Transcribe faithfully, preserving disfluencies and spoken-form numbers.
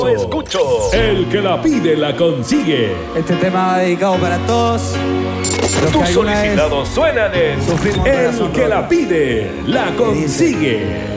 Escucho. El que la pide la consigue. Este tema dedicado para todos. Tus solicitados suenan en El que la pide la consigue.